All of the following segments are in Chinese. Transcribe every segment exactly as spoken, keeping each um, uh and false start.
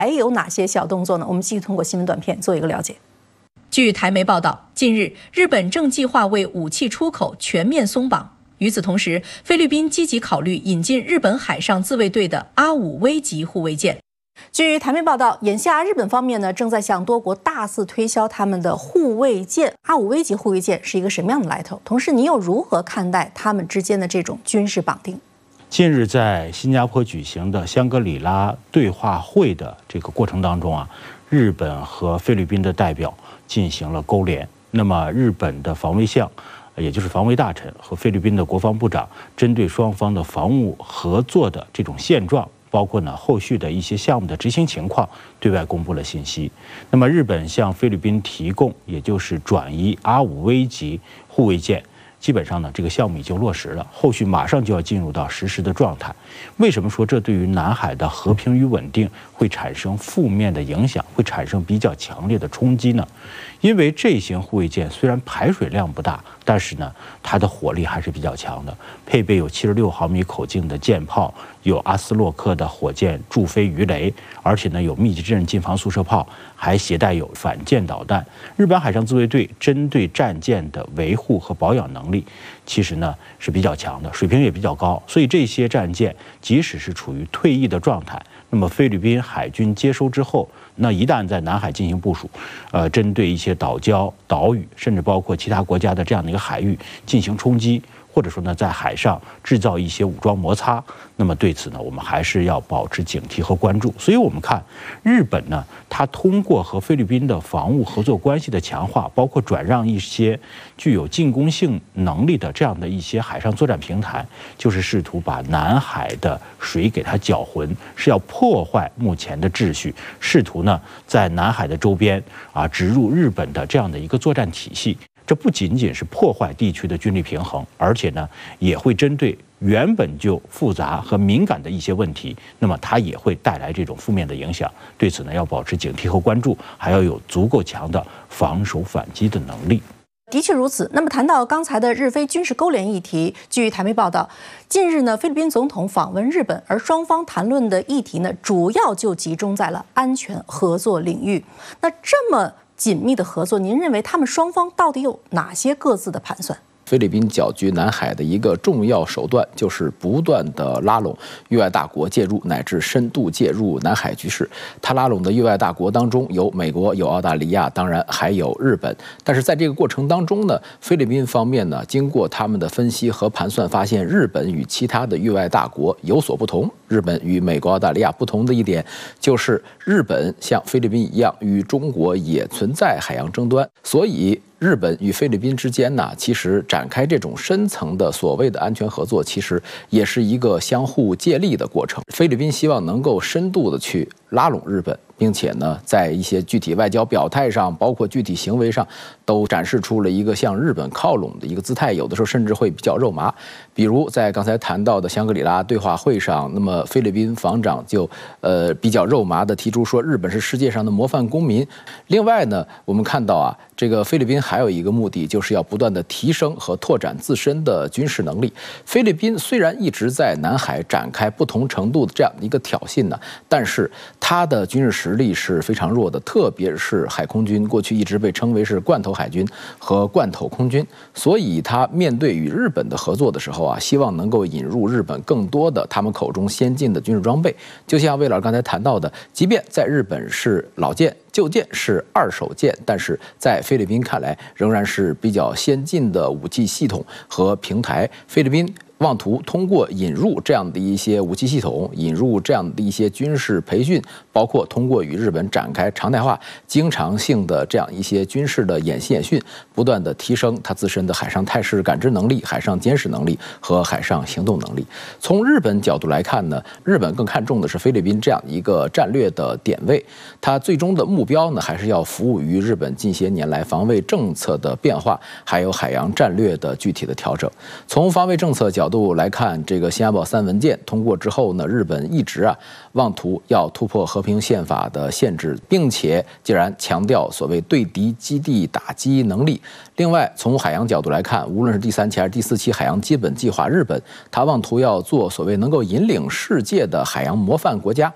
还有哪些小动作呢？我们继续通过新闻短片做一个了解。 据台媒报道，近日日本正计划为武器出口全面松绑。与此同时，菲律宾积极考虑引进日本海上自卫队的阿五 V 级护卫舰。 据台媒报道，眼下日本方面呢正在向多国大肆推销他们的护卫舰。阿五 V 级护卫舰是一个什么样的来头？同时，你又如何看待他们之间的这种军事绑定？ 近日在新加坡举行的香格里拉对话会的这个过程当中啊，日本和菲律宾的代表进行了勾连。那么，日本的防卫相，也就是防卫大臣和菲律宾的国防部长，针对双方的防务合作的这种现状，包括呢后续的一些项目的执行情况，对外公布了信息。那么，日本向菲律宾提供，也就是转移阿五 V 级护卫舰。基本上呢，这个项目已经落实了，后续马上就要进入到实施的状态。为什么说这对于南海的和平与稳定会产生负面的影响，会产生比较强烈的冲击呢？因为这型护卫舰虽然排水量不大，但是呢，它的火力还是比较强的，配备有七十六毫米口径的舰炮，有阿斯洛克的火箭助飞鱼雷，而且呢有密集阵近防速射炮，还携带有反舰导弹。日本海上自卫队针对战舰的维护和保养能力，其实呢是比较强的，水平也比较高。所以这些战舰即使是处于退役的状态，那么菲律宾海军接收之后，那一旦在南海进行部署，呃，针对一些岛礁、岛屿，甚至包括其他国家的这样的一个海域进行冲击，或者说呢，在海上制造一些武装摩擦，那么对此呢，我们还是要保持警惕和关注。所以，我们看日本呢，它通过和菲律宾的防务合作关系的强化，包括转让一些具有进攻性能力的这样的一些海上作战平台，就是试图把南海的水给它搅浑，是要破坏目前的秩序，试图呢在南海的周边啊植入日本的这样的一个作战体系。这不仅仅是破坏地区的军力平衡，而且呢，也会针对原本就复杂和敏感的一些问题，那么它也会带来这种负面的影响。对此呢，要保持警惕和关注，还要有足够强的防守反击的能力。 的确如此。那么谈到刚才的日菲军事勾连议题，据台媒报道，近日呢，菲律宾总统访问日本，而双方谈论的议题呢，主要就集中在了安全合作领域。那这么紧密的合作，您认为他们双方到底有哪些各自的盘算？ 菲律宾搅局南海的一个重要手段，就是不断的拉拢域外大国介入，乃至深度介入南海局势。他拉拢的域外大国当中有美国，有澳大利亚，当然还有日本。但是在这个过程当中呢，菲律宾方面呢，经过他们的分析和盘算，发现日本与其他的域外大国有所不同。日本与美国、澳大利亚不同的一点，就是日本像菲律宾一样，与中国也存在海洋争端，所以日本与菲律宾之间呢，其实展开这种深层的所谓的安全合作，其实也是一个相互借力的过程。菲律宾希望能够深度的去拉拢日本，并且呢，在一些具体外交表态上，包括具体行为上，都展示出了一个向日本靠拢的一个姿态，有的时候甚至会比较肉麻。比如在刚才谈到的香格里拉对话会上，那么菲律宾防长就呃比较肉麻的提出说，日本是世界上的模范公民。另外呢，我们看到啊，这个菲律宾还有一个目的，就是要不断的提升和拓展自身的军事能力。菲律宾虽然一直在南海展开不同程度的这样的一个挑衅呢，但是它的军事实力是非常弱的，特别是海空军过去一直被称为是罐头海军和罐头空军，所以它面对与日本的合作的时候啊，希望能够引入日本更多的他们口中先进的军事装备。就像魏老师刚才谈到的，即便在日本是老舰旧舰是二手舰，但是在菲律宾看来仍然是比较先进的武器系统和平台。菲律宾妄图通过引入这样的一些武器系统，引入这样的一些军事培训，包括通过与日本展开常态化、经常性的这样一些军事的演习演训，不断的提升它自身的海上态势感知能力、海上监视能力和海上行动能力。从日本角度来看呢，日本更看重的是菲律宾这样一个战略的点位，它最终的目标呢，还是要服务于日本近些年来防卫政策的变化，还有海洋战略的具体的调整。从防卫政策角度度来看，这个新加坡三文件通过之后呢，日本一直啊妄图要突破和平宪法的限制，并且既然强调所谓对敌基地打击能力。另外，从海洋角度来看，无论是第三期还是第四期海洋基本计划，日本它妄图要做所谓能够引领世界的海洋模范国家。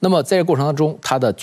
那么在这个过程当中，它的